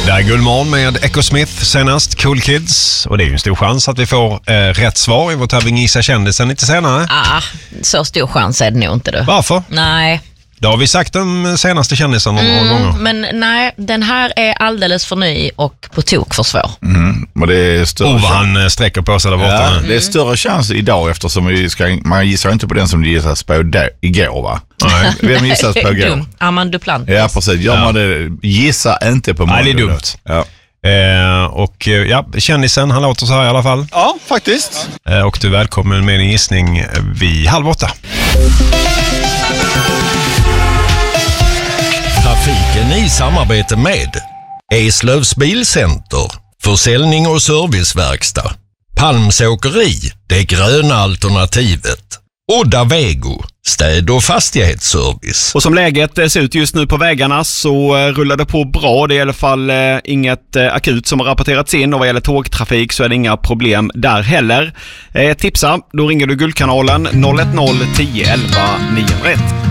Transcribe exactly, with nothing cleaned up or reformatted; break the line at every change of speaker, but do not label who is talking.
Det är Guldmorgon med Echo Smith senast, Cool Kids. Och det är ju en stor chans att vi får eh, rätt svar i vår tävling Gissa kändisen lite senare.
Ah, så stor chans är det nog inte du.
Varför?
Nej.
Det har vi sagt om senaste kändisen några
mm,
gånger.
Men nej, den här är alldeles för ny och på tok för svår.
Mm, men det är större
oh, vad han sträcker på sig där borta.
Ja,
mm.
det är större chans idag eftersom vi ska, man gissar inte på den som det gissas på där, igår va?
Nej.
Vem gissas på igår?
Armand Duplantis.
Ja, precis. Gör
ja.
man det, gissa inte på
Nej, det är dumt.
Ja.
Eh, och ja, kändisen, han låter så här i alla fall.
Ja, faktiskt.
Eh, och du är välkommen med en gissning vid halv åtta.
Trafiken i samarbete med Eslövs Bilcenter, försäljning och serviceverkstad, Palmsåkeri, det gröna alternativet, Odda Vego, städ- och fastighetsservice.
Och som läget ser ut just nu på vägarna så rullar det på bra. Det är i alla fall eh, inget eh, akut som har rapporterats in, och vad gäller tågtrafik så är det inga problem där heller. Eh, tipsa, då ringer du Guldkanalen noll ett noll tio elva niohundraett.